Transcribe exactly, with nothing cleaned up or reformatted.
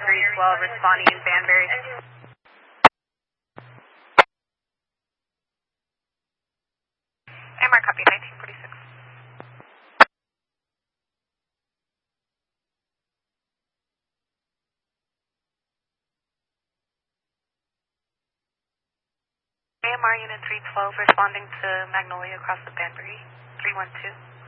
three twelve responding in Banbury. A M R copy nineteen forty-six. A M R unit three twelve responding to Magnolia across the Banbury, three one two.